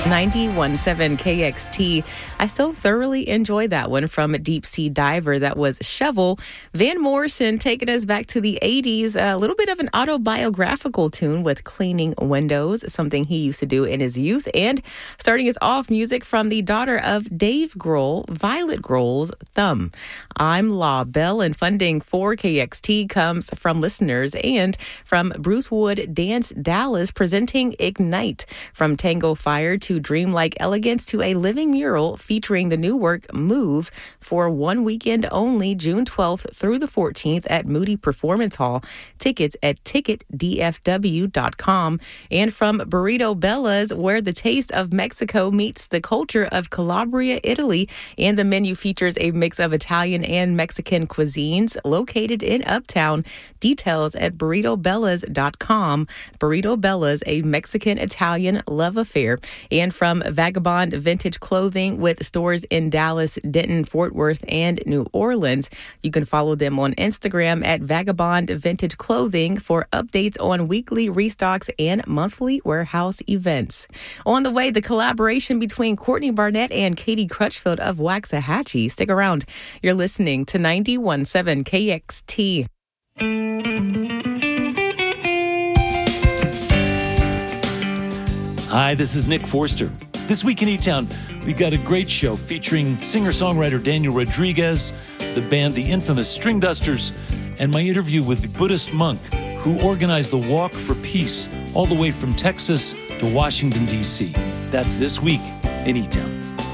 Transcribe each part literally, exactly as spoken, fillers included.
ninety-one point seven K X T. I so thoroughly enjoyed that one from Deep Sea Diver. That was Shovel. Van Morrison taking us back to the eighties. A little bit of an autobiographical tune with Cleaning Windows, something he used to do in his youth. And starting us off, music from the daughter of Dave Grohl, Violet Grohl's Thumb. I'm La Belle, and funding for K X T comes from listeners and from Bruce Wood Dance Dallas, presenting Ignite. From Tango Fire to Dreamlike Elegance to a living mural featuring the new work Move for one weekend only, June twelfth through the fourteenth at Moody Performance Hall. Tickets at ticket d f w dot com. And from Burrito Bella's, where the taste of Mexico meets the culture of Calabria, Italy, and the menu features a mix of Italian and Mexican cuisines, located in Uptown. Details at burrito bellas dot com. Burrito Bella's, a Mexican-Italian love affair. And from Vagabond Vintage Clothing, with stores in Dallas, Denton, Fort Worth, and New Orleans. You can follow them on Instagram at Vagabond Vintage Clothing for updates on weekly restocks and monthly warehouse events. On the way, the collaboration between Courtney Barnett and Katie Crutchfield of Waxahachie. Stick around. You're listening to ninety-one point seven K X T. Hi, this is Nick Forster. This week in E-Town, we got a great show featuring singer-songwriter Daniel Rodriguez, the band The Infamous String Dusters, and my interview with the Buddhist monk who organized the Walk for Peace all the way from Texas to Washington, D C. That's this week in E-Town.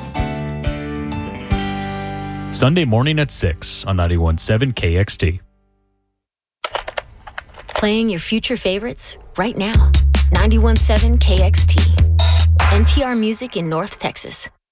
Sunday morning at six on ninety-one point seven K X T. Playing your future favorites right now. ninety-one point seven K X T. N P R Music in North Texas.